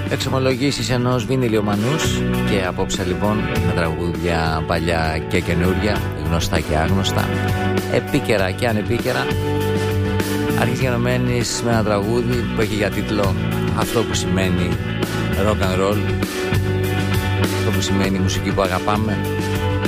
εξομολογήσεις ενός βινιλιομανούς. Και απόψε λοιπόν με τραγούδια παλιά και καινούρια, γνωστά και άγνωστα, επίκαιρα και ανεπίκαιρα. Άρχισε γενομένης με ένα τραγούδι που έχει για τίτλο αυτό που σημαίνει rock and roll, αυτό που σημαίνει μουσική που αγαπάμε.